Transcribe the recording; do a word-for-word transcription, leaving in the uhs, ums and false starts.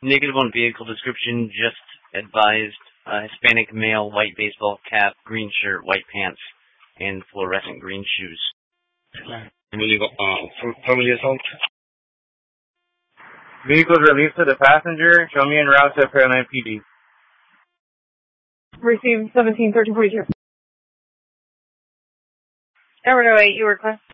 Negative on vehicle description, just advised uh, Hispanic male, white baseball cap, green shirt, white pants, and fluorescent green shoes. Illegal, uh, family assault. Vehicles released to the passenger. Show me en route to Pearland P D. Received seventeen thirteen forty-two. Number no eight, you request.